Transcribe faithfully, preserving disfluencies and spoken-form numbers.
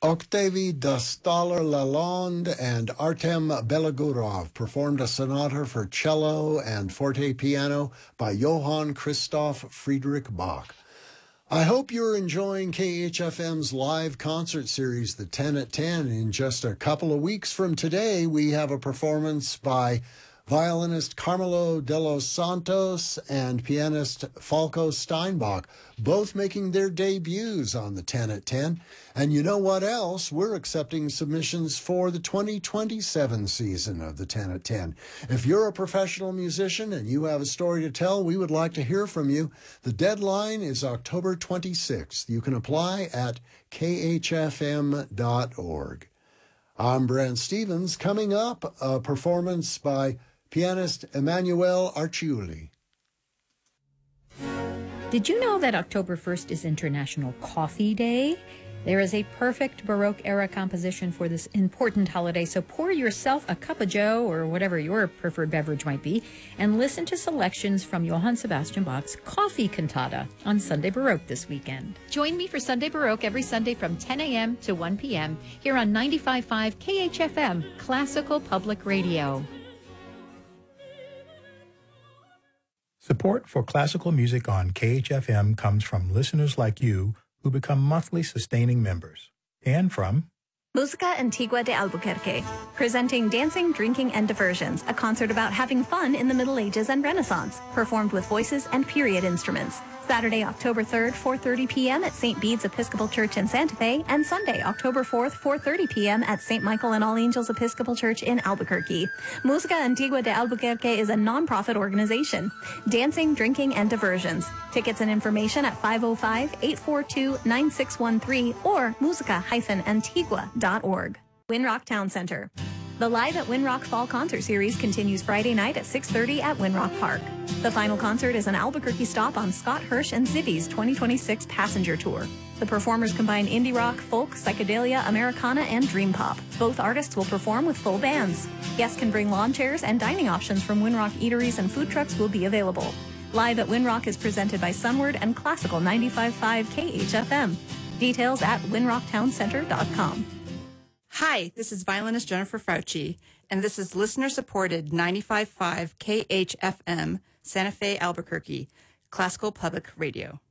Octavie Dastaler-Lalonde and Artem Belogurov performed a sonata for cello and forte piano by Johann Christoph Friedrich Bach. I hope you're enjoying K H F M's live concert series, The ten at ten. In just a couple of weeks from today, we have a performance by violinist Carmelo de los Santos and pianist Falco Steinbach, both making their debuts on the ten at ten. And you know what else? We're accepting submissions for the twenty twenty-seven season of the ten at ten. If you're a professional musician and you have a story to tell, we would like to hear from you. The deadline is October twenty-sixth. You can apply at k h f m dot org. I'm Brent Stevens. Coming up, a performance by pianist Emanuele Arciuli. Did you know that October first is International Coffee Day? There is a perfect Baroque-era composition for this important holiday, so pour yourself a cup of joe, or whatever your preferred beverage might be, and listen to selections from Johann Sebastian Bach's Coffee Cantata on Sunday Baroque this weekend. Join me for Sunday Baroque every Sunday from ten a.m. to one p.m. here on ninety-five point five K H F M, Classical Public Radio. Support for classical music on K H F M comes from listeners like you who become monthly sustaining members, and from Música Antigua de Albuquerque, presenting Dancing, Drinking, and Diversions, a concert about having fun in the Middle Ages and Renaissance, performed with voices and period instruments. Saturday, October third, four thirty p.m. at Saint Bede's Episcopal Church in Santa Fe, and Sunday, October fourth, four thirty p.m. at Saint Michael and All Angels Episcopal Church in Albuquerque. Música Antigua de Albuquerque is a non-profit organization. Dancing, Drinking, and Diversions. Tickets and information at five oh five, eight four two, nine six one three or musica dash antigua dot org. Winrock Town Center. The Live at Winrock Fall Concert Series continues Friday night at six thirty at Winrock Park. The final concert is an Albuquerque stop on Scott Hirsch and Zibby's twenty twenty-six Passenger Tour. The performers combine indie rock, folk, psychedelia, Americana, and dream pop. Both artists will perform with full bands. Guests can bring lawn chairs, and dining options from Winrock eateries and food trucks will be available. Live at Winrock is presented by Sunward and Classical ninety-five point five K H F M. Details at winrock town center dot com. Hi, this is violinist Jennifer Fauci, and this is listener-supported ninety-five point five K H F M, Santa Fe, Albuquerque, Classical Public Radio.